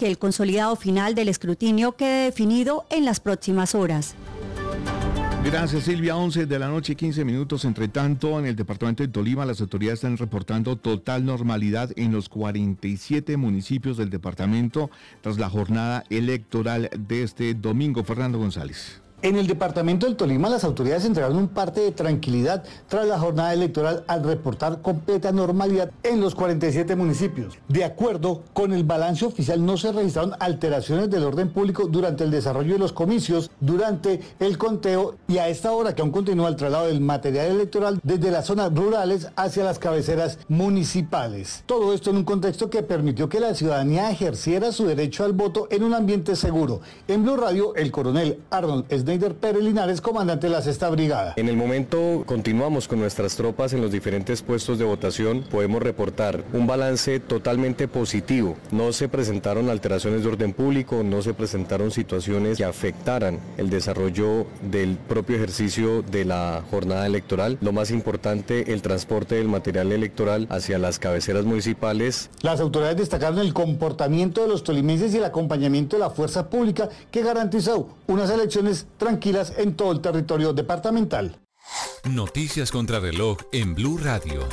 que el consolidado final del escrutinio quede definido en las próximas horas. Gracias, Silvia. 11 de la noche, 15 minutos. Entre tanto, en el departamento de Tolima, las autoridades están reportando total normalidad en los 47 municipios del departamento tras la jornada electoral de este domingo. Fernando González. En el departamento del Tolima, las autoridades entregaron un parte de tranquilidad tras la jornada electoral al reportar completa normalidad en los 47 municipios. De acuerdo con el balance oficial, no se registraron alteraciones del orden público durante el desarrollo de los comicios, durante el conteo y a esta hora que aún continúa el traslado del material electoral desde las zonas rurales hacia las cabeceras municipales. Todo esto en un contexto que permitió que la ciudadanía ejerciera su derecho al voto en un ambiente seguro. En Blue Radio, el coronel Arnold Schneider Pérez Linares, comandante de la Sexta Brigada. En el momento continuamos con nuestras tropas en los diferentes puestos de votación. Podemos reportar un balance totalmente positivo. No se presentaron alteraciones de orden público, no se presentaron situaciones que afectaran el desarrollo del propio ejercicio de la jornada electoral. Lo más importante, el transporte del material electoral hacia las cabeceras municipales. Las autoridades destacaron el comportamiento de los tolimenses y el acompañamiento de la fuerza pública que garantizó unas elecciones tranquilas en todo el territorio departamental. Noticias contra reloj en Blue Radio.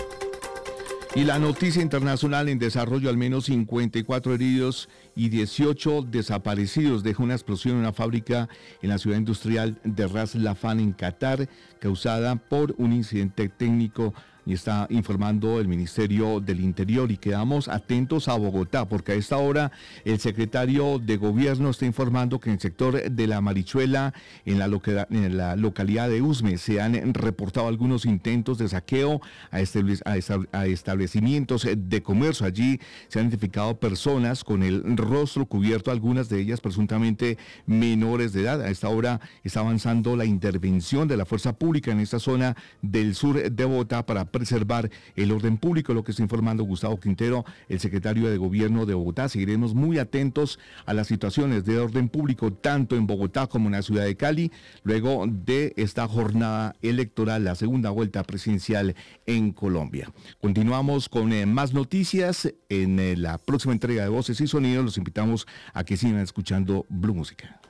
Y la noticia internacional: en desarrollo, al menos 54 heridos y 18 desaparecidos. Dejó una explosión en una fábrica en la ciudad industrial de Ras Laffan, en Qatar, causada por un incidente técnico, y está informando el Ministerio del Interior. Y quedamos atentos a Bogotá, porque a esta hora el secretario de Gobierno está informando que en el sector de La Marichuela, en la localidad de Usme, se han reportado algunos intentos de saqueo a establecimientos de comercio. Allí se han identificado personas con el rostro cubierto, algunas de ellas presuntamente menores de edad. A esta hora está avanzando la intervención de la fuerza pública en esta zona del sur de Bogotá para preservar el orden público, lo que está informando Gustavo Quintero, el secretario de Gobierno de Bogotá. Seguiremos muy atentos a las situaciones de orden público tanto en Bogotá como en la ciudad de Cali, luego de esta jornada electoral, la segunda vuelta presidencial en Colombia. Continuamos con más noticias en la próxima entrega de Voces y Sonidos. Los invitamos a que sigan escuchando Blue Música.